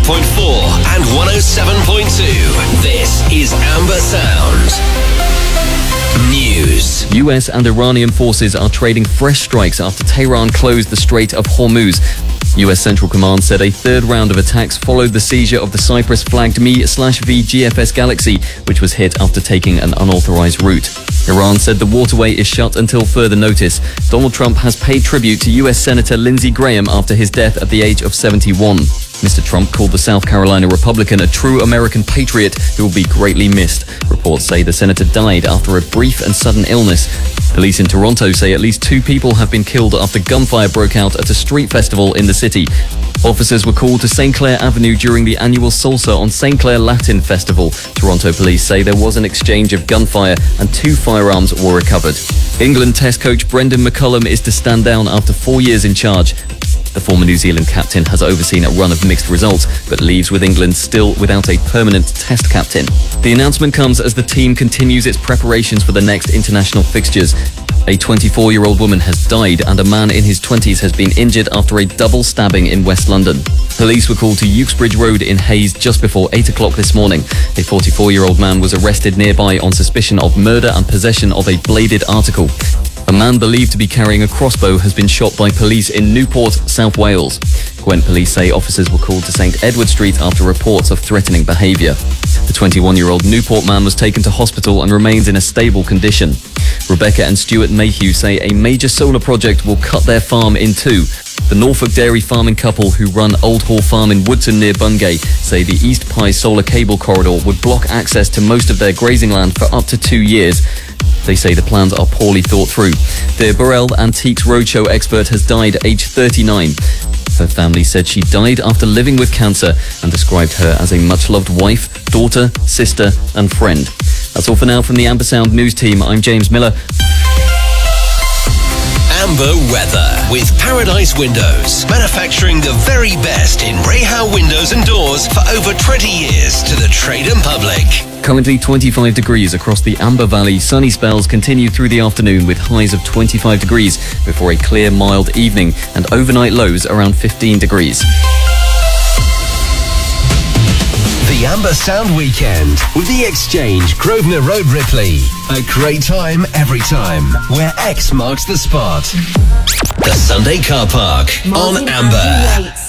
and 107.2. This is Amber Sound News. US and Iranian forces are trading fresh strikes after Tehran closed the Strait of Hormuz. US Central Command said a third round of attacks followed the seizure of the Cyprus-flagged Me/V GFS Galaxy, which was hit after taking an unauthorized route. Iran said the waterway is shut until further notice. Donald Trump has paid tribute to US Senator Lindsey Graham after his death at the age of 71. Mr. Trump called the South Carolina Republican a true American patriot who will be greatly missed. Reports say the senator died after a brief and sudden illness. Police in Toronto say at least 2 people have been killed after gunfire broke out at a street festival in the city. Officers were called to St. Clair Avenue during the annual Salsa on St. Clair Latin Festival. Toronto police say there was an exchange of gunfire and 2 firearms were recovered. England Test coach Brendan McCullum is to stand down after 4 years in charge. The former New Zealand captain has overseen a run of mixed results, but leaves with England still without a permanent Test captain. The announcement comes as the team continues its preparations for the next international fixtures. A 24-year-old woman has died and a man in his 20s has been injured after a double stabbing in West London. Police were called to Uxbridge Road in Hayes just before 8 o'clock this morning. A 44-year-old man was arrested nearby on suspicion of murder and possession of a bladed article. A man believed to be carrying a crossbow has been shot by police in Newport, South Wales. Gwent police say officers were called to St Edward Street after reports of threatening behaviour. The 21-year-old Newport man was taken to hospital and remains in a stable condition. Rebecca and Stuart Mayhew say a major solar project will cut their farm in two. The Norfolk dairy farming couple who run Old Hall Farm in Woodton near Bungay say the East Pye solar cable corridor would block access to most of their grazing land for up to 2 years. They say the plans are poorly thought through. The Burrell Antiques Roadshow expert has died aged 39. Her family said she died after living with cancer and described her as a much-loved wife, daughter, sister and friend. That's all for now from the Amber Sound News team. I'm James Miller. Amber weather with Paradise Windows, manufacturing the very best in Rahal windows and doors for over 20 years to the trade and public. Currently 25 degrees across the Amber Valley. Sunny spells continue through the afternoon with highs of 25 degrees before a clear, mild evening and overnight lows around 15 degrees. The Amber Sound Weekend with The Exchange, Grosvenor Road, Ripley. A great time every time, where X marks the spot. The Sunday Car Park on Amber.